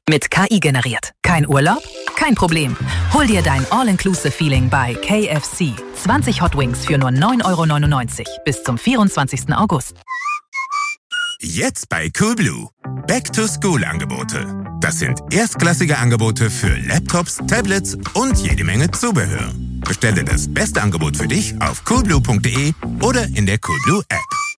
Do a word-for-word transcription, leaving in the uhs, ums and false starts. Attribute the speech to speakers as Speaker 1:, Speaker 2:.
Speaker 1: Mit K I generiert. Kein Urlaub? Kein Problem. Hol dir dein All-Inclusive-Feeling bei K F C. zwanzig Hot Wings für nur neun Euro neunundneunzig bis zum vierundzwanzigsten August.
Speaker 2: Jetzt bei Coolblue. Back-to-School-Angebote. Das sind erstklassige Angebote für Laptops, Tablets und jede Menge Zubehör. Bestelle das beste Angebot für dich auf coolblue punkt de oder in der Coolblue App.